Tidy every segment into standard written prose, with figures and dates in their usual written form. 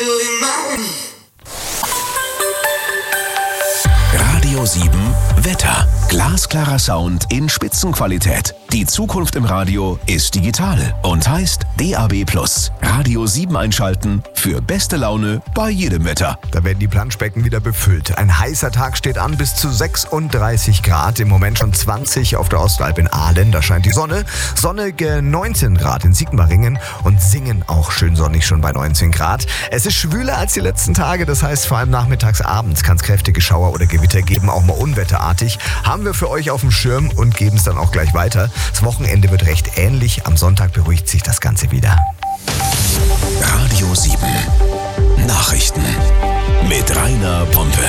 Radio 7 Wetter. Glasklarer Sound in Spitzenqualität. Die Zukunft im Radio ist digital und heißt DAB+. Radio 7 einschalten für beste Laune bei jedem Wetter. Da werden die Planschbecken wieder befüllt. Ein heißer Tag steht an, bis zu 36 Grad. Im Moment schon 20 auf der Ostalb in Aalen. Da scheint die Sonne. Sonnige 19 Grad in Sigmaringen und Singen auch schön sonnig schon bei 19 Grad. Es ist schwüler als die letzten Tage. Das heißt, vor allem nachmittags, abends kann es kräftige Schauer oder Gewitter geben, auch mal unwetterartig. Haben wir für euch auf dem Schirm und geben es dann auch gleich weiter. Das Wochenende wird recht ähnlich. Am Sonntag beruhigt sich das Ganze wieder. Radio 7 Nachrichten mit Rainer Pompe.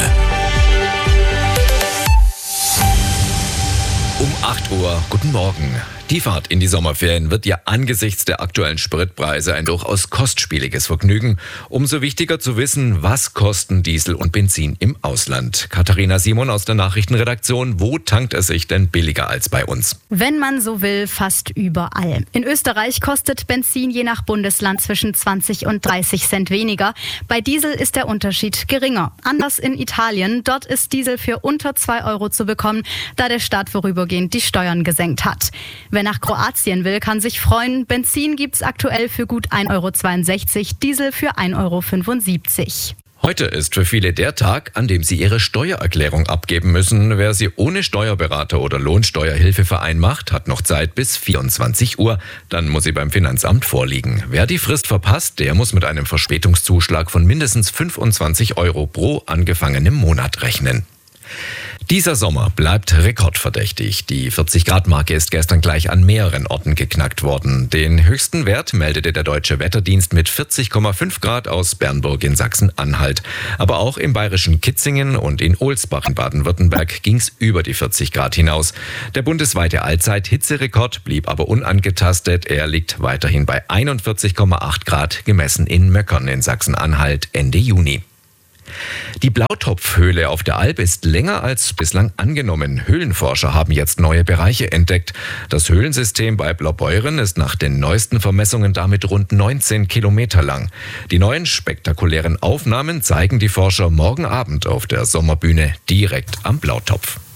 Um 8 Uhr, guten Morgen. Die Fahrt in die Sommerferien wird ja angesichts der aktuellen Spritpreise ein durchaus kostspieliges Vergnügen. Umso wichtiger zu wissen, was kosten Diesel und Benzin im Ausland. Katharina Simon aus der Nachrichtenredaktion, wo tankt es sich denn billiger als bei uns? Wenn man so will, fast überall. In Österreich kostet Benzin je nach Bundesland zwischen 20 und 30 Cent weniger. Bei Diesel ist der Unterschied geringer. Anders in Italien, dort ist Diesel für unter 2 Euro zu bekommen, da der Staat vorübergehend die Steuern gesenkt hat. Wer nach Kroatien will, kann sich freuen. Benzin gibt's aktuell für gut 1,62 Euro, Diesel für 1,75 Euro. Heute ist für viele der Tag, an dem sie ihre Steuererklärung abgeben müssen. Wer sie ohne Steuerberater oder Lohnsteuerhilfeverein macht, hat noch Zeit bis 24 Uhr. Dann muss sie beim Finanzamt vorliegen. Wer die Frist verpasst, der muss mit einem Verspätungszuschlag von mindestens 25 Euro pro angefangenem Monat rechnen. Dieser Sommer bleibt rekordverdächtig. Die 40-Grad-Marke ist gestern gleich an mehreren Orten geknackt worden. Den höchsten Wert meldete der Deutsche Wetterdienst mit 40,5 Grad aus Bernburg in Sachsen-Anhalt. Aber auch im bayerischen Kitzingen und in Ohlsbach in Baden-Württemberg ging es über die 40 Grad hinaus. Der bundesweite Allzeit-Hitzerekord blieb aber unangetastet. Er liegt weiterhin bei 41,8 Grad, gemessen in Möckern in Sachsen-Anhalt Ende Juni. Die Blautopfhöhle auf der Alp ist länger als bislang angenommen. Höhlenforscher haben jetzt neue Bereiche entdeckt. Das Höhlensystem bei Blaubeuren ist nach den neuesten Vermessungen damit rund 19 Kilometer lang. Die neuen spektakulären Aufnahmen zeigen die Forscher morgen Abend auf der Sommerbühne direkt am Blautopf.